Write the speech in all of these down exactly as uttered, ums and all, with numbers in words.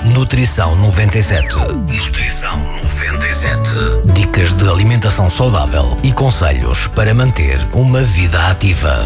Nutrição noventa e sete. Nutrição noventa e sete. Dicas de alimentação saudável e conselhos para manter uma vida ativa.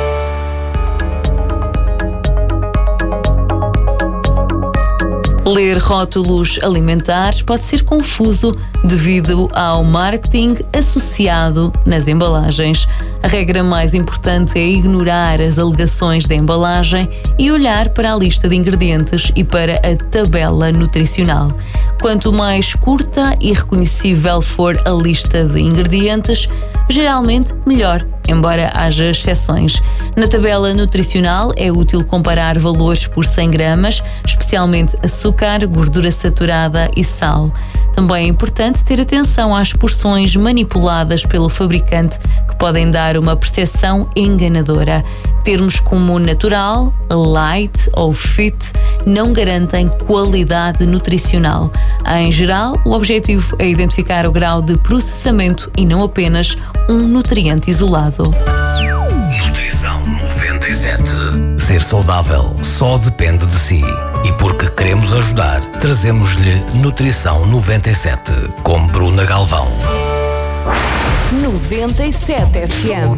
Ler rótulos alimentares pode ser confuso devido ao marketing associado nas embalagens. A regra mais importante é ignorar as alegações da embalagem e olhar para a lista de ingredientes e para a tabela nutricional. Quanto mais curta e reconhecível for a lista de ingredientes, geralmente melhor, embora haja exceções. Na tabela nutricional é útil comparar valores por cem gramas, especialmente açúcar, gordura saturada e sal. Também é importante ter atenção às porções manipuladas pelo fabricante, que podem dar uma percepção enganadora. Termos como natural, light ou fit não garantem qualidade nutricional. Em geral, o objetivo é identificar o grau de processamento e não apenas um nutriente isolado. Nutrição noventa e sete. Ser saudável só depende de si. E porque queremos ajudar, trazemos-lhe Nutrição noventa e sete com Bruna Galvão. noventa e sete F M.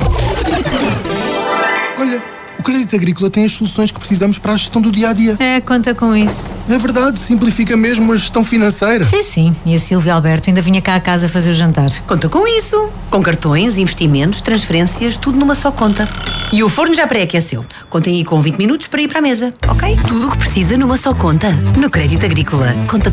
Olha, o Crédito Agrícola tem as soluções que precisamos para a gestão do dia-a-dia. É, conta com isso. É verdade, simplifica mesmo a gestão financeira. Sim, sim. E a Silvia Alberto ainda vinha cá a casa fazer o jantar. Conta com isso. Com cartões, investimentos, transferências, tudo numa só conta. E o forno já pré-aqueceu. Contem aí com vinte minutos para ir para a mesa, ok? Tudo o que precisa numa só conta. No Crédito Agrícola. Conta